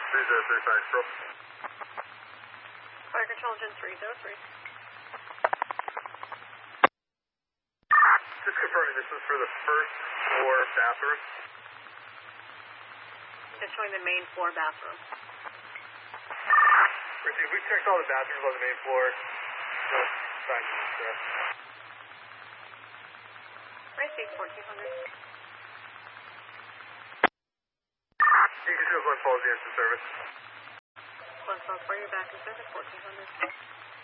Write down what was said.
303 Pro. Fire control engine 303. Just confirming this is for the first floor bathroom. It's showing the main floor bathroom. Received. We've checked all the bathrooms on the main floor. No signs of distress. I see 1400. You can just one falls the instant service. 1 for your back in service 1400.